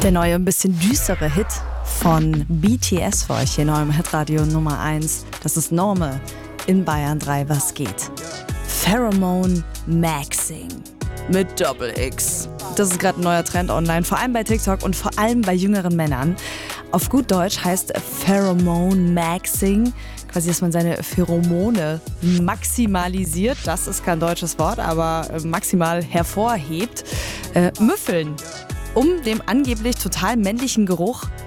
Der neue, ein bisschen düstere Hit von BTS für euch hier neu im Hitradio Nummer 1. Das ist Normal in Bayern 3. Was geht? Pheromone Maxing mit Doppel-X. Das ist gerade ein neuer Trend online, vor allem bei TikTok und vor allem bei jüngeren Männern. Auf gut Deutsch heißt Pheromone Maxing quasi, dass man seine Pheromone maximalisiert. Das ist kein deutsches Wort, aber maximal hervorhebt. Müffeln, um dem angeblich total männlichen Geruch